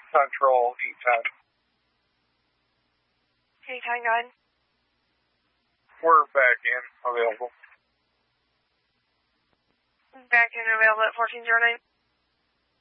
Central, 810. 810, go ahead. We're back in, available. Back in, available at 1409.